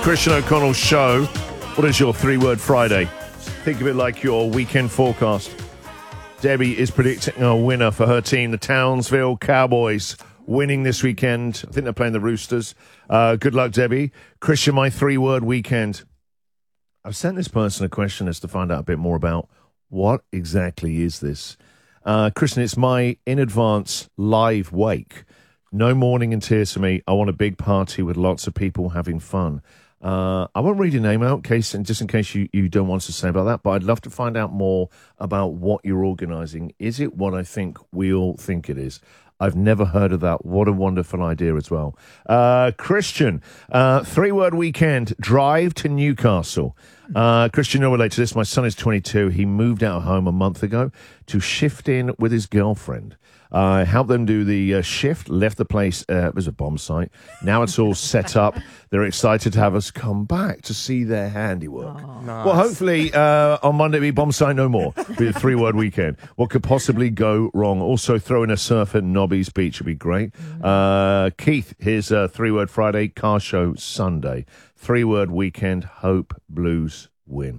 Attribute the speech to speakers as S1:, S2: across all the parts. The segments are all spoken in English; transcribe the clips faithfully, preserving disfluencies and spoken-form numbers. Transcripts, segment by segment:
S1: Christian O'Connell Show. What is your three-word Friday? Think of it like your weekend forecast. Debbie is predicting a winner for her team, the Townsville Cowboys, winning this weekend. I think they're playing the Roosters. Uh, good luck, Debbie. Christian, my three-word weekend. I've sent this person a question as to find out a bit more about what exactly is this. Uh, Christian, it's my in advance live wake. No mourning and tears for me. I want a big party with lots of people having fun. Uh, I won't read your name out, in case, and just in case you, you don't want to say about that, but I'd love to find out more about what you're organising. Is it what I think we all think it is? I've never heard of that. What a wonderful idea as well. Uh, Christian, uh, three-word weekend, drive to Newcastle. Uh, Christian, you'll relate to this. My son is twenty-two. He moved out of home a month ago to shift in with his girlfriend. I uh, helped them do the uh, shift, left the place. Uh, it was a bomb site. Now it's all set up. They're excited to have us come back to see their handiwork.
S2: Oh, nice.
S1: Well, hopefully uh, on Monday, be bomb site no more. Be a three-word weekend. What could possibly go wrong? Also, throw in a surf at Nobby's Beach would be great. Uh, Keith, here's a three-word Friday, car show Sunday. Three-word weekend, hope Blues win.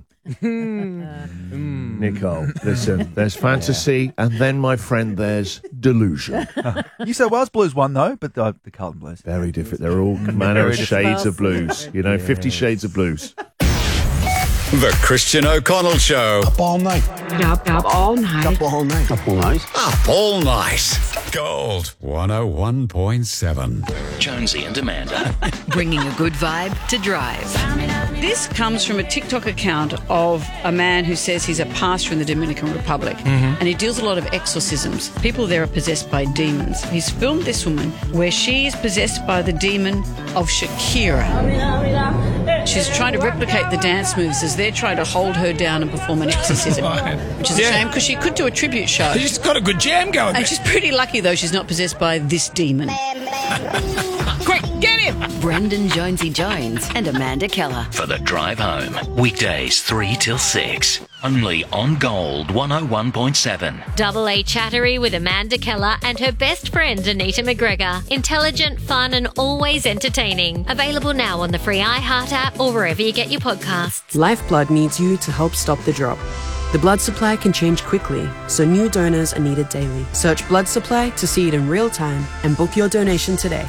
S1: Nicole, listen, there's fantasy, and then, my friend, there's delusion.
S3: New South Wales Blues won, though, but uh, the Carlton Blues.
S1: Very different. They're all manner of shades of blues. You know,
S3: Yes.
S1: Fifty Shades of Blues.
S4: The Christian O'Connell Show.
S5: Up all night.
S6: Up, up all night.
S5: Up all night. Up all night.
S4: Up all night. Gold one oh one point seven.
S7: Jonesy and Amanda.
S8: Bringing a good vibe to drive.
S9: This comes from a TikTok account of a man who says he's a pastor in the Dominican Republic,
S2: Mm-hmm.
S9: and he deals a lot of exorcisms. People there are possessed by demons. He's filmed this woman where she is possessed by the demon of Shakira. She's trying to replicate the dance moves as they're trying to hold her down and perform an exorcism,
S2: Right.
S9: which is
S2: Yeah.
S9: a shame because she could do a tribute show.
S2: She's got a good jam going.
S9: And she's pretty lucky, though, she's not possessed by this demon.
S2: Quick, get him!
S8: Brendan Jonesy Jones and Amanda Keller.
S7: For the drive home. Weekdays three till six. Only on Gold one oh one point seven.
S10: Double A Chattery with Amanda Keller and her best friend Anita McGregor. Intelligent, fun and always entertaining. Available now on the free iHeart app or wherever you get your podcasts.
S11: Lifeblood needs you to help stop the drop. The blood supply can change quickly, so new donors are needed daily. Search blood supply to see it in real time and book your donation today.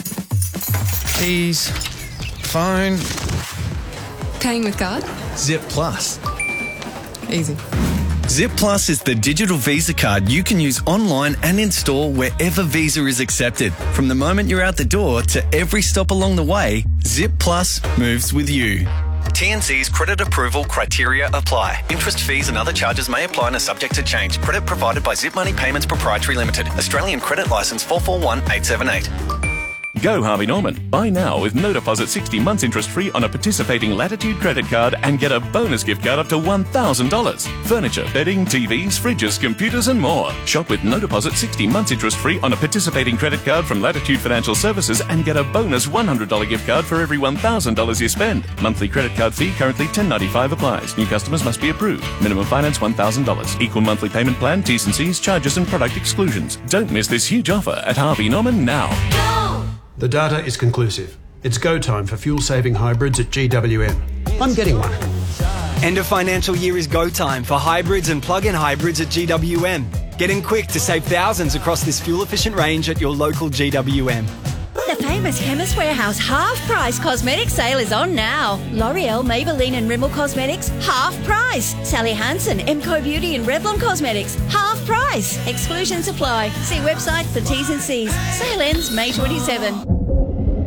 S2: Keys, phone,
S6: Paying with card?
S12: Zip Plus.
S6: Easy.
S12: Zip Plus is the digital Visa card you can use online and in store wherever Visa is accepted. From the moment you're out the door to every stop along the way, Zip Plus moves with you. T N C's credit approval criteria apply. Interest, fees and other charges may apply and are subject to change. Credit provided by Zip Money Payments Proprietary Limited. Australian Credit Licence four four one eight seven eight.
S13: Go Harvey Norman. Buy now with no deposit sixty months interest free on a participating Latitude credit card and get a bonus gift card up to one thousand dollars. Furniture, bedding, T Vs, fridges, computers and more. Shop with no deposit sixty months interest free on a participating credit card from Latitude Financial Services and get a bonus one hundred dollars gift card for every one thousand dollars you spend. Monthly credit card fee currently ten dollars and ninety-five cents applies. New customers must be approved. Minimum finance one thousand dollars. Equal monthly payment plan, T's and C's, charges and product exclusions. Don't miss this huge offer at Harvey Norman now.
S14: The data is conclusive. It's go time for fuel-saving hybrids at G W M. I'm getting one.
S15: End of financial year is go time for hybrids and plug-in hybrids at G W M. Get in quick to save thousands across this fuel-efficient range at your local G W M.
S16: The famous Chemist Warehouse half-price cosmetic sale is on now. L'Oreal, Maybelline and Rimmel Cosmetics, half price. Sally Hansen, Emco Beauty and Revlon Cosmetics, half price. Exclusions apply. See website for T's and C's. Sale ends May twenty-seventh.